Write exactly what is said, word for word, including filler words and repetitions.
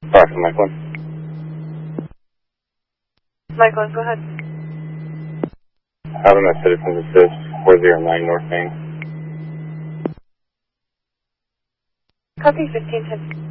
Sorry for Michael. Michael, go ahead. Having a Citizens Assist four oh nine North Main. Copy fifteen ten.